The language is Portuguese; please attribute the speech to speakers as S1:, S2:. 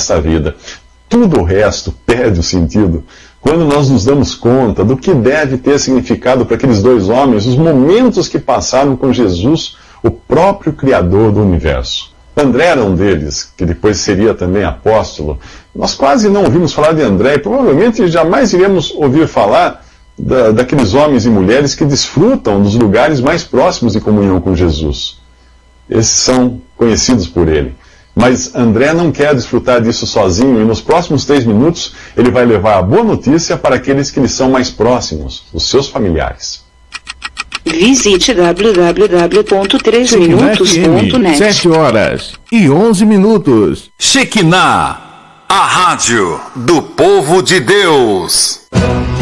S1: nesta vida. Tudo o resto perde o sentido quando nós nos damos conta do que deve ter significado para aqueles dois homens os momentos que passaram com Jesus, o próprio Criador do universo. André era um deles, que depois seria também apóstolo. Nós quase não ouvimos falar de André e provavelmente jamais iremos ouvir falar daqueles homens e mulheres que desfrutam dos lugares mais próximos de comunhão com Jesus. Esses são conhecidos por ele. Mas André não quer desfrutar disso sozinho e nos próximos 3 minutos ele vai levar a boa notícia para aqueles que lhe são mais próximos, os seus familiares.
S2: Visite www.3minutos.net.
S3: 7h11.
S4: Shekinah, a rádio do povo de Deus.